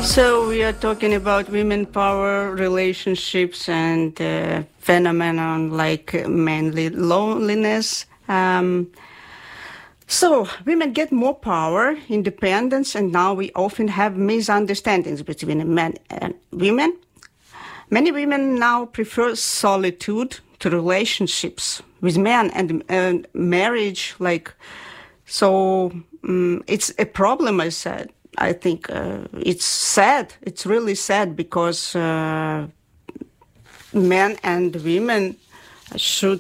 So we are talking about women power, relationships, and phenomenon like manly loneliness. So women get more power, independence, and now we often have misunderstandings between men and women. Many women now prefer solitude to relationships with men and marriage. It's a problem, I said. I think it's sad. It's really sad because men and women should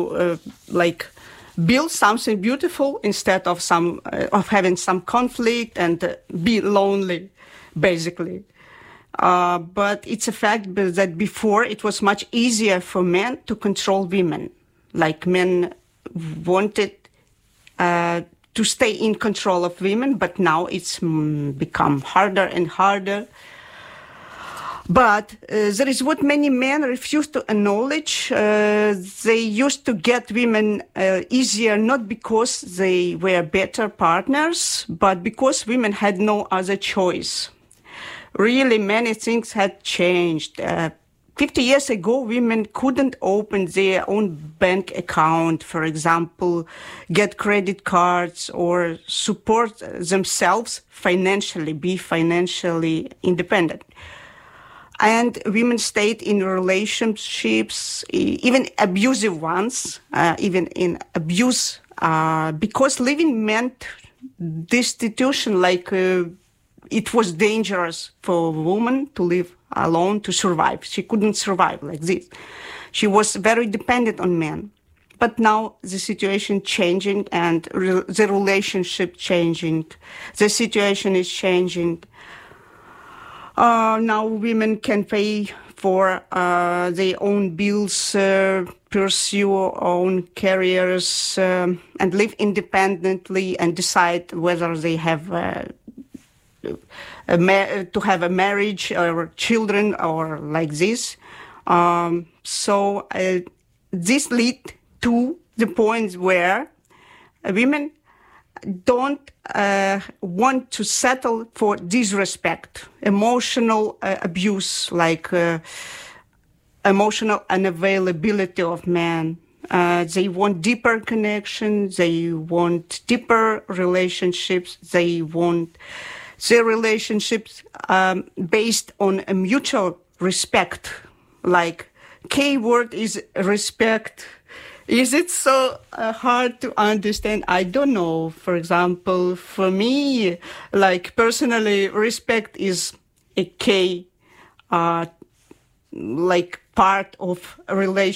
build something beautiful instead of having some conflict and be lonely, basically. But it's a fact that before it was much easier for men to control women. Like men wanted to stay in control of women, but now it's become harder and harder. But there is what many men refuse to acknowledge. They used to get women easier, not because they were better partners, but because women had no other choice. Really, many things had changed. 50 years ago, women couldn't open their own bank account, for example, get credit cards, or support themselves financially, be financially independent. And women stayed in relationships, even abusive ones, even in abuse, because living meant destitution, it was dangerous for a woman to live alone to survive. She couldn't survive like this. She was very dependent on men. But now the situation changing and the relationship changing. The situation is changing. Now women can pay for their own bills, pursue own careers, and live independently and decide whether they have to have a marriage or children or like this. This lead to the point where women don't want to settle for disrespect, emotional abuse, emotional unavailability of men. They want deeper connection. They want deeper relationships. They want their relationships based on a mutual respect. Key word is respect. Is it so hard to understand? I don't know. For example, for me, personally, respect is a key, part of a relationship.